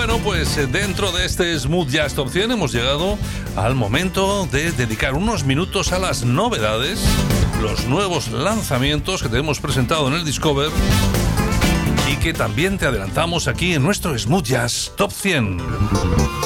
Bueno, pues dentro de este Smooth Jazz Top 100 hemos llegado al momento de dedicar unos minutos a las novedades, los nuevos lanzamientos que te hemos presentado en el Discover y que también te adelantamos aquí en nuestro Smooth Jazz Top 100.